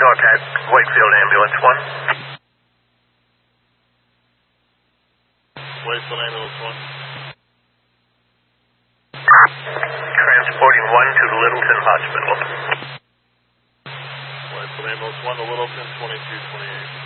Norcat, Wakefield Ambulance 1. Wakefield Ambulance 1. Transporting 1 to Littleton Hospital. Wakefield Ambulance 1 to Littleton, 2228.